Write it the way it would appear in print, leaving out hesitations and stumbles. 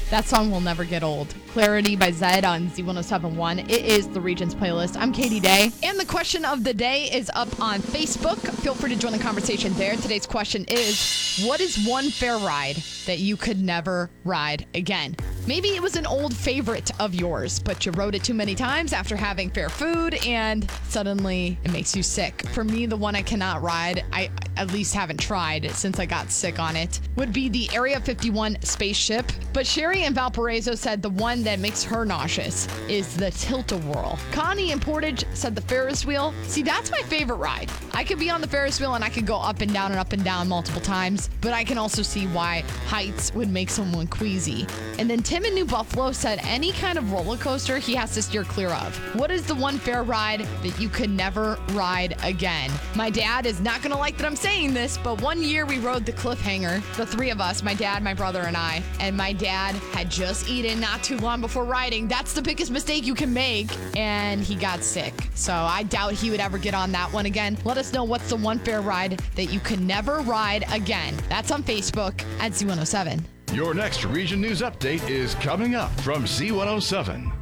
That song will never get old. Clarity by Zed on Z1071. It is the Regions playlist. I'm Katie Day. And the question of the day is up on Facebook. Feel free to join the conversation there. Today's question is, what is one fair ride that you could never ride again? Maybe it was an old favorite of yours, but you rode it too many times after having fair food and suddenly it makes you sick. For me, the one I cannot ride, I at least haven't tried since I got sick on it, would be the Area 51 spaceship. But Sherry in Valparaiso said the one that makes her nauseous is the Tilt-A-Whirl. Connie in Portage said the Ferris wheel. See, that's my favorite ride. I could be on the Ferris wheel and I could go up and down multiple times, but I can also see why heights would make someone queasy. And then Tim in New Buffalo said any kind of roller coaster he has to steer clear of. What is the one fair ride that you could never ride again? My dad is not going to like that I'm saying this, but one year we rode the Cliffhanger, the three of us, my dad, my brother, and I, and my dad had just eaten not too long before riding. That's the biggest mistake you can make, and he got sick. So I doubt he would ever get on that one again. Let us know what's the one fair ride that you can never ride again. That's on Facebook at Z107. Your next Region News Update is coming up from Z107.